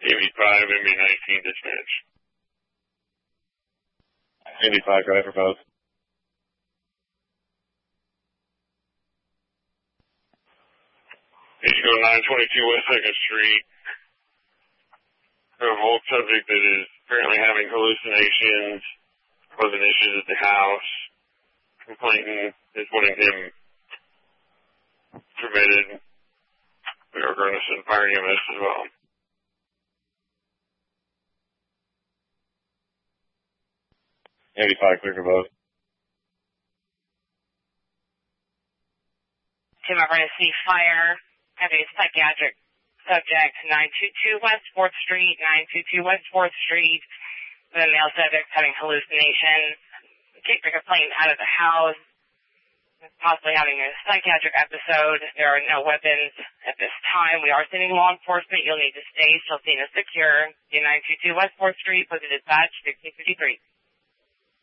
85, MB19 dispatch. 85, driver both. You go 922 West 2nd Street. A Volk subject that is apparently having hallucinations, causing issues at the house. Complainant is wanting him permitted. We are going to send fire EMS as well. Clear for both. Tim, I'm going to see fire. Having a psychiatric subject, 922 West 4th Street, 922 West 4th Street. The male subject having hallucinations. Kicked the complainant out of the house. Possibly having a psychiatric episode. There are no weapons at this time. We are sending law enforcement. You'll need to stay still seen as secure. 922 West 4th Street, please dispatch 1653.